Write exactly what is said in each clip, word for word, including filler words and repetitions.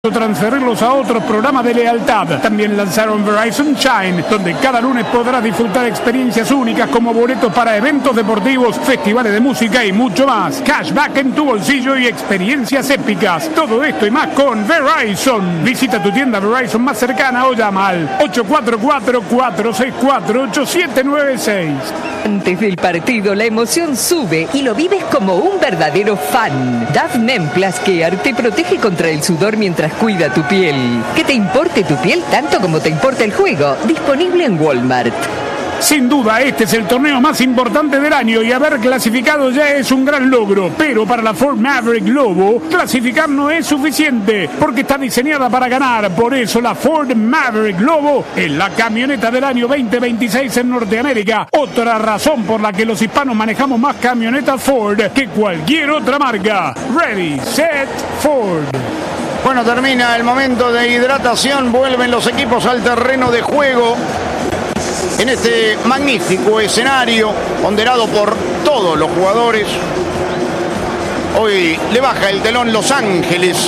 transferirlos a otros programas de lealtad. También lanzaron Verizon Shine, donde cada lunes podrás disfrutar experiencias únicas como boletos para eventos deportivos, festivales de música y mucho más. Cashback en tu bolsillo y experiencias épicas. Todo esto y más con Verizon. Visita tu tienda Verizon más cercana o llama al ocho cuatro cuatro, cuatro seis cuatro, ocho siete nueve seis. Antes del partido la emoción sube y lo vives como un verdadero fan. Dove Men Plus Care te protege contra el sudor mientras cuida tu piel. Que te importe tu piel tanto como te importa el juego. Disponible en Walmart. Sin duda, este es el torneo más importante del año y haber clasificado ya es un gran logro. Pero para la Ford Maverick Lobo, clasificar no es suficiente porque está diseñada para ganar. Por eso la Ford Maverick Lobo es la camioneta del año veinte veintiséis en Norteamérica. Otra razón por la que los hispanos manejamos más camionetas Ford que cualquier otra marca. Ready, set, Ford. Bueno, termina el momento de hidratación. Vuelven los equipos al terreno de juego. En este magnífico escenario, ponderado por todos los jugadores. Hoy le baja el telón Los Ángeles.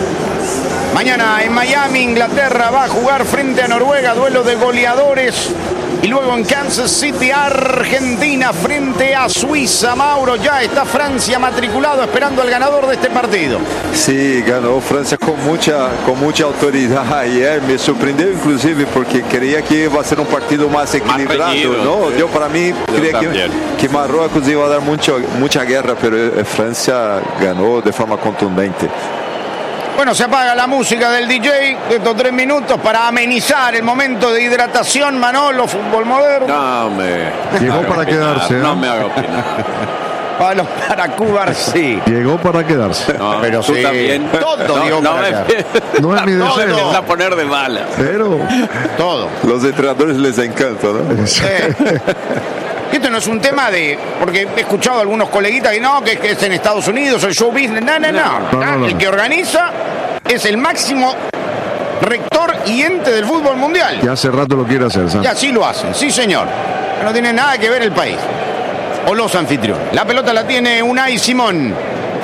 Mañana en Miami, Inglaterra va a jugar frente a Noruega, duelo de goleadores. Y luego en Kansas City, Argentina frente a Suiza. Mauro, ya está Francia matriculado esperando al ganador de este partido. Sí, ganó Francia con mucha, con mucha autoridad ayer. Me sorprendió inclusive porque creía que iba a ser un partido más equilibrado. Más reñido, ¿no? Sí. Yo para mí Yo creía que, que Marruecos iba a dar mucho, mucha guerra, pero Francia ganó de forma contundente. Bueno, se apaga la música del D J de estos tres minutos para amenizar el momento de hidratación. Manolo, fútbol moderno. No me Llegó para opinar, quedarse. No ¿eh? me haga opinar. Para, para Cuba, sí. Llegó para quedarse. No, pero tú sí. también. Todo no, llegó no para me, quedarse. No es mi Todo. deseo. Empieza a poner de mala. Pero. Todo. Los entrenadores les encanta, ¿no? Eh. Esto no es un tema de... Porque he escuchado a algunos coleguitas que no, que, que es en Estados Unidos, el show business. No, no, no. No, no, no. El que organiza es el máximo rector y ente del fútbol mundial. Ya hace rato lo quiere hacer, ¿sabes? Y así lo hacen, sí señor. No tiene nada que ver el país. O los anfitriones. La pelota la tiene Unai Simón.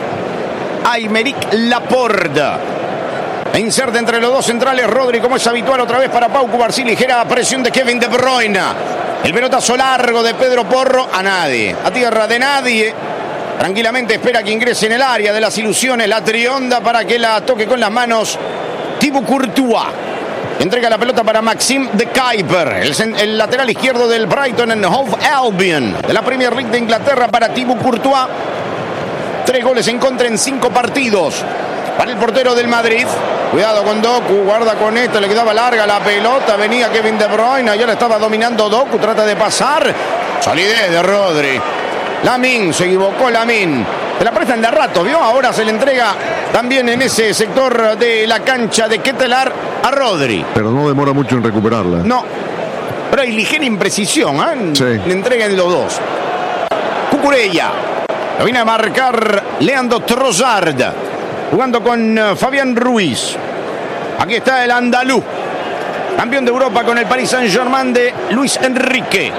Aymeric Laporte. E inserta entre los dos centrales Rodri, como es habitual, otra vez para Pau Cubarsí. Ligera presión de Kevin De Bruyne. El pelotazo largo de Pedro Porro a nadie. A tierra de nadie. Tranquilamente espera que ingrese en el área de las ilusiones la trionda para que la toque con las manos Thibaut Courtois. Entrega la pelota para Maxime de Kuiper, el, el lateral izquierdo del Brighton and Hove Albion de la Premier League de Inglaterra para Thibaut Courtois. Tres goles en contra en cinco partidos. Para el portero del Madrid. Cuidado con Doku, guarda con esto, le quedaba larga la pelota. Venía Kevin De Bruyne, ya la estaba dominando Doku, trata de pasar. Solidez de Rodri. Lamine, se equivocó Lamine. Se la prestan de rato, ¿vio? Ahora se le entrega también en ese sector de la cancha de Ketelar a Rodri. Pero no demora mucho en recuperarla. No, pero hay ligera imprecisión, ¿eh? Sí. Le entregan los dos. Cucurella. Lo viene a marcar Leandro Trossard. Jugando con uh, Fabián Ruiz. Aquí está el andaluz. Campeón de Europa con el Paris Saint-Germain de Luis Enrique.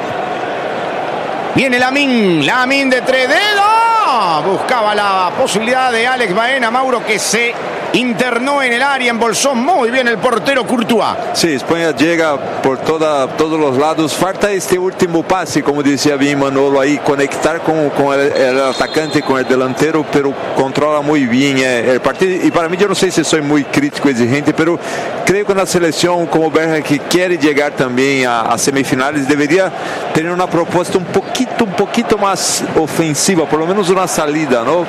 Viene Lamine. Lamine de tres dedos. Buscaba la posibilidad de Alex Baena, Mauro, que se internó en el área, embolsó muy bien el portero Courtois. Sí, España llega por toda, todos los lados. Falta este último pase, como decía bien Manolo, ahí conectar con, con el, el atacante, con el delantero, pero controla muy bien eh, el partido. Y para mí, yo no sé si soy muy crítico, exigente, pero creo que una selección como Bélgica, que quiere llegar también a, a semifinales, debería tener una propuesta un poquito, un poquito más ofensiva, por lo menos una salida, ¿no?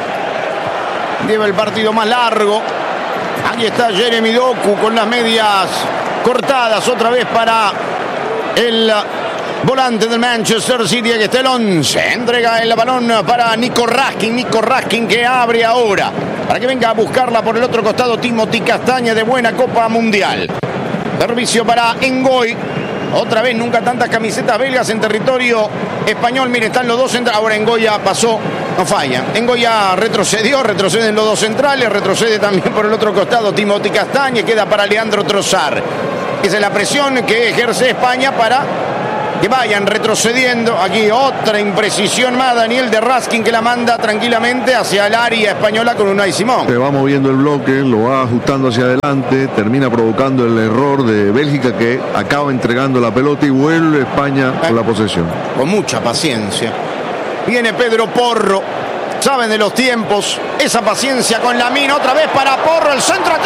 Lleva el partido más largo. Aquí está Jeremy Doku con las medias cortadas otra vez para el volante del Manchester City. Aquí está el once. Entrega el balón para Nico Raskin. Nico Raskin que abre ahora para que venga a buscarla por el otro costado Timothy Castaña, de buena Copa Mundial. Servicio para Ngoy. Otra vez, nunca tantas camisetas belgas en territorio español. Mire, están los dos centrales. Ahora Ngoy ya pasó, no falla. Ngoy ya retrocedió, retroceden los dos centrales, retrocede también por el otro costado Timothy Castaña, queda para Leandro Trossard. Esa es la presión que ejerce España para que vayan retrocediendo. Aquí otra imprecisión más, Daniel, de Raskin, que la manda tranquilamente hacia el área española con Unai Simón. Se va moviendo el bloque, lo va ajustando hacia adelante, termina provocando el error de Bélgica, que acaba entregando la pelota y vuelve España con la posesión. Con mucha paciencia. Viene Pedro Porro. Saben de los tiempos. Esa paciencia con Lamine. Otra vez para Porro. El centro